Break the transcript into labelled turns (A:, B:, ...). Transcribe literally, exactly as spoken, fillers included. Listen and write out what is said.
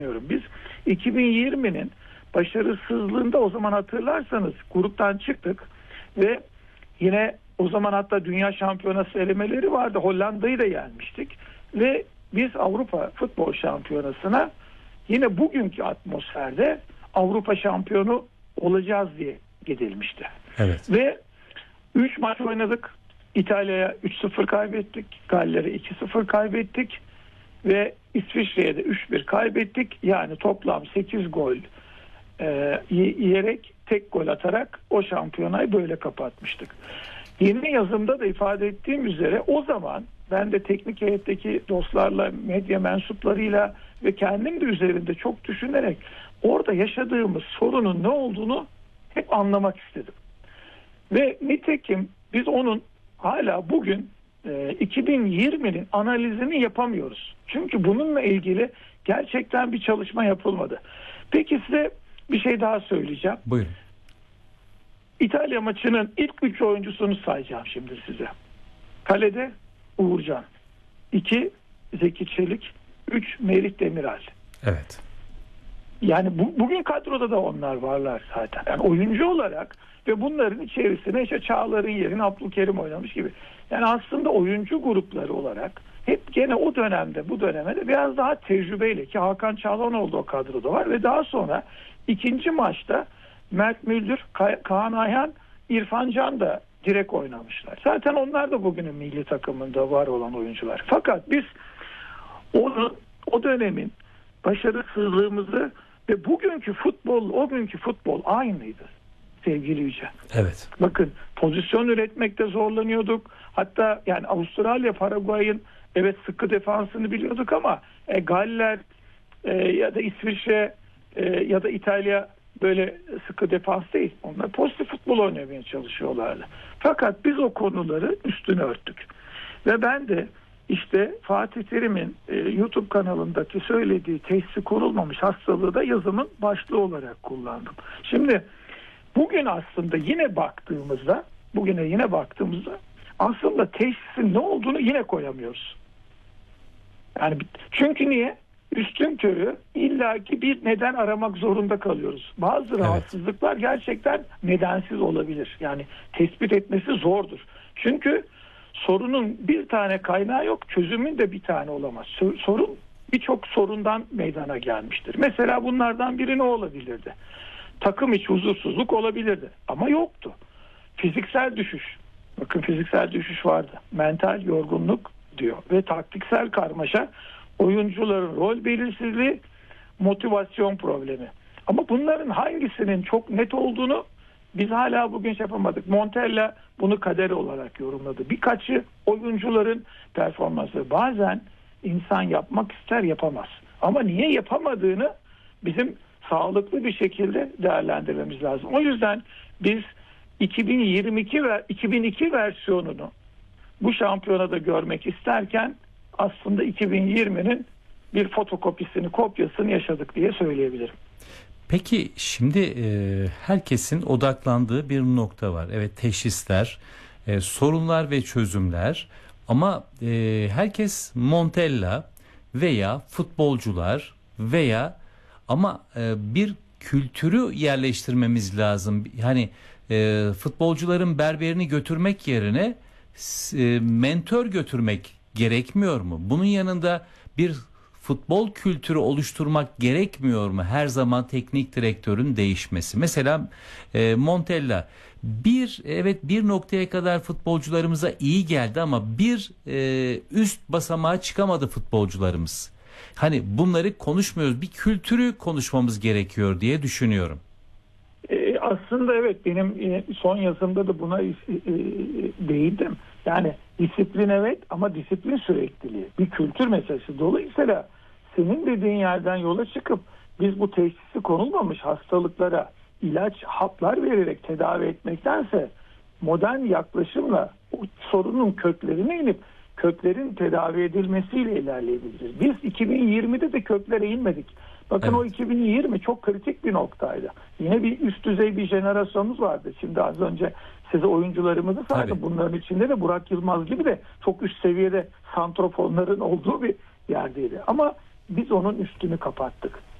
A: Biz iki bin yirminin başarısızlığında o zaman hatırlarsanız gruptan çıktık ve yine o zaman hatta dünya şampiyonası elemeleri vardı. Hollanda'yı da yenmiştik ve biz Avrupa Futbol Şampiyonası'na yine bugünkü atmosferde Avrupa şampiyonu olacağız diye gidilmişti.
B: Evet.
A: Ve üç maç oynadık. İtalya'ya üç sıfır kaybettik. Galler'e iki sıfır kaybettik. Ve İsviçre'ye de üç bir kaybettik. Yani toplam sekiz gol e, yiyerek, tek gol atarak o şampiyonayı böyle kapatmıştık. Yeni yazımda da ifade ettiğim üzere o zaman ben de teknik heyetteki dostlarla, medya mensuplarıyla ve kendim de üzerinde çok düşünerek orada yaşadığımız sorunun ne olduğunu hep anlamak istedim. Ve nitekim biz onun hala bugün e, iki bin yirminin analizini yapamıyoruz. Çünkü bununla ilgili gerçekten bir çalışma yapılmadı. Peki size bir şey daha söyleyeceğim.
B: Buyurun.
A: İtalya maçının ilk üç oyuncusunu sayacağım şimdi size. Kalede Uğurcan, iki Zeki Çelik, üç Merih Demiral.
B: Evet.
A: Yani bu, bugün kadroda da onlar varlar zaten. Yani oyuncu olarak ve bunların içerisine işte Çağlar'ın yerine Abdülkerim oynamış gibi. Yani aslında oyuncu grupları olarak hep gene o dönemde bu döneme de biraz daha tecrübeyle ki Hakan Çalhanoğlu o kadroda var ve daha sonra ikinci maçta Mert Müldür, Ka- Kaan Ayhan, İrfan Can da direkt oynamışlar. Zaten onlar da bugünün milli takımında var olan oyuncular. Fakat biz onun o dönemin başarısızlığımızı ve bugünkü futbol, o günkü futbol aynıydı sevgili Yüce.
B: Evet.
A: Bakın pozisyon üretmekte zorlanıyorduk. Hatta yani Avustralya, Paraguay'ın evet sıkı defansını biliyorduk ama e, Galler e, ya da İsviçre e, ya da İtalya böyle sıkı defans değil. Onlar pozitif futbol oynamaya çalışıyorlardı. Fakat biz o konuları üstüne örttük. Ve ben de işte Fatih Terim'in e, YouTube kanalındaki söylediği teşhisi kurulmamış hastalığı da yazımın başlığı olarak kullandım. Şimdi bugün aslında yine baktığımızda, bugüne yine baktığımızda aslında teşhisin ne olduğunu yine koyamıyoruz. Yani çünkü niye? Üstünkörü illaki bir neden aramak zorunda kalıyoruz. Bazı evet. rahatsızlıklar gerçekten nedensiz olabilir. Yani tespit etmesi zordur. Çünkü sorunun bir tane kaynağı yok, çözümün de bir tane olamaz. Sorun birçok sorundan meydana gelmiştir. Mesela bunlardan biri ne olabilirdi? Takım içi huzursuzluk olabilirdi ama yoktu. Fiziksel düşüş. Bakın fiziksel düşüş vardı. Mental yorgunluk diyor ve taktiksel karmaşa, oyuncuların rol belirsizliği, motivasyon problemi. Ama bunların hangisinin çok net olduğunu biz hala bugün şey yapamadık. Montella bunu kader olarak yorumladı. Birkaçı oyuncuların performansı. Bazen insan yapmak ister yapamaz. Ama niye yapamadığını bizim sağlıklı bir şekilde değerlendirmemiz lazım. O yüzden biz iki bin yirmi iki ve iki bin iki versiyonunu bu şampiyonada görmek isterken aslında iki bin yirminin bir fotokopisini, kopyasını yaşadık diye söyleyebilirim.
B: Peki şimdi e, herkesin odaklandığı bir nokta var. Evet, teşhisler, e, sorunlar ve çözümler ama e, herkes Montella veya futbolcular veya ama e, bir kültürü yerleştirmemiz lazım. Hani e, futbolcuların berberini götürmek yerine e, mentor götürmek gerekmiyor mu? Bunun yanında bir futbol kültürü oluşturmak gerekmiyor mu? Her zaman teknik direktörün değişmesi. Mesela e, Montella bir evet bir noktaya kadar futbolcularımıza iyi geldi ama bir e, üst basamağa çıkamadı futbolcularımız. Hani bunları konuşmuyoruz. Bir kültürü konuşmamız gerekiyor diye düşünüyorum.
A: E, aslında evet benim e, son yazımda da buna e, e, değindim. Yani disiplin evet ama disiplin sürekliliği. Bir kültür meselesi. Dolayısıyla senin dediğin yerden yola çıkıp biz bu teşhisi konulmamış hastalıklara ilaç, haplar vererek tedavi etmektense modern yaklaşımla sorunun köklerine inip köklerin tedavi edilmesiyle ilerleyebiliriz. Biz iki bin yirmide de köklere inmedik. Bakın evet. O iki bin yirmi çok kritik bir noktaydı. Yine bir üst düzey bir jenerasyonumuz vardı. Şimdi az önce size oyuncularımızı saydım. Bunların içinde de Burak Yılmaz gibi de çok üst seviyede santrofonların olduğu bir yerdeydi. Ama biz onun üstünü kapattık.